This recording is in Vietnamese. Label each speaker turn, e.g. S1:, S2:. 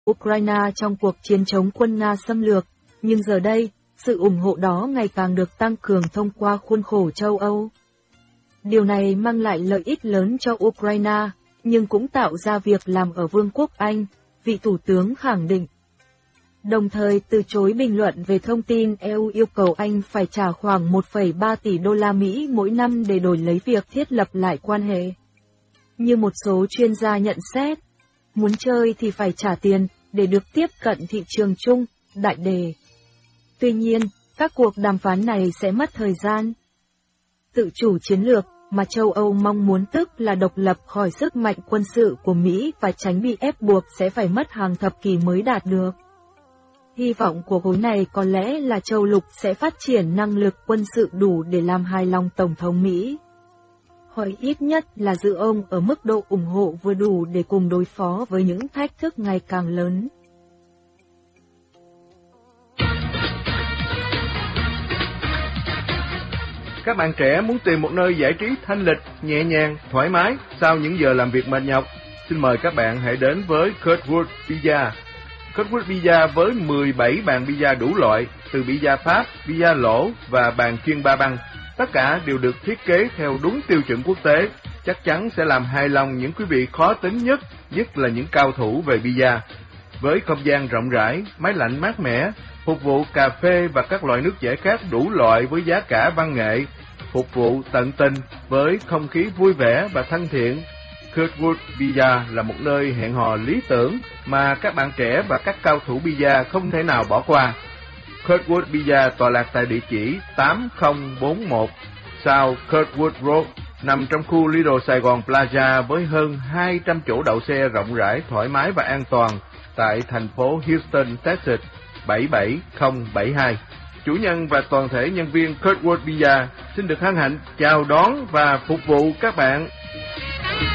S1: Ukraine trong cuộc chiến chống quân Nga xâm lược, nhưng giờ đây, sự ủng hộ đó ngày càng được tăng cường thông qua khuôn khổ châu Âu. Điều này mang lại lợi ích lớn cho Ukraine, nhưng cũng tạo ra việc làm ở Vương quốc Anh, vị Thủ tướng khẳng định. Đồng thời từ chối bình luận về thông tin EU yêu cầu Anh phải trả khoảng 1,3 tỷ đô la Mỹ mỗi năm để đổi lấy việc thiết lập lại quan hệ. Như một số chuyên gia nhận xét, muốn chơi thì phải trả tiền để được tiếp cận thị trường chung, đại đề. Tuy nhiên, các cuộc đàm phán này sẽ mất thời gian. Tự chủ chiến lược mà châu Âu mong muốn tức là độc lập khỏi sức mạnh quân sự của Mỹ và tránh bị ép buộc sẽ phải mất hàng thập kỷ mới đạt được. Hy vọng của khối này có lẽ là châu lục sẽ phát triển năng lực quân sự đủ để làm hài lòng Tổng thống Mỹ. Hoặc ít nhất là giữ ông ở mức độ ủng hộ vừa đủ để cùng đối phó với những thách thức ngày càng lớn.
S2: Các bạn trẻ muốn tìm một nơi giải trí thanh lịch, nhẹ nhàng, thoải mái sau những giờ làm việc mệt nhọc? Xin mời các bạn hãy đến với Kurtwood Pizza. Kurtwood Pizza với 17 bàn pizza đủ loại, từ pizza Pháp, pizza lỗ và bàn chuyên ba băng. Tất cả đều được thiết kế theo đúng tiêu chuẩn quốc tế, chắc chắn sẽ làm hài lòng những quý vị khó tính nhất là những cao thủ về pizza. Với không gian rộng rãi, máy lạnh mát mẻ, phục vụ cà phê và các loại nước giải khát đủ loại với giá cả văn nghệ, phục vụ tận tình với không khí vui vẻ và thân thiện. Kurtwood Pizza là một nơi hẹn hò lý tưởng mà các bạn trẻ và các cao thủ pizza không thể nào bỏ qua. Kurtwood Pizza tọa lạc tại địa chỉ 8041 South Kurtwood Road, nằm trong khu Lidl Sài Gòn Plaza với hơn 200 chỗ đậu xe rộng rãi, thoải mái và an toàn tại thành phố Houston, Texas 77072. Chủ nhân và toàn thể nhân viên Kurtwood Pizza xin được hân hạnh chào đón và phục vụ các bạn.